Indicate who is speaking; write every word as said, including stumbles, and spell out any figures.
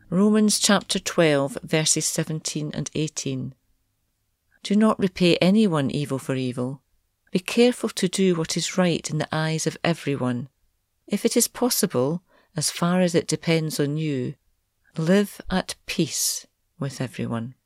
Speaker 1: Romans chapter twelve, verses seventeen and eighteen. Do not repay anyone evil for evil. Be careful to do what is right in the eyes of everyone. If it is possible, as far as it depends on you, live at peace with everyone.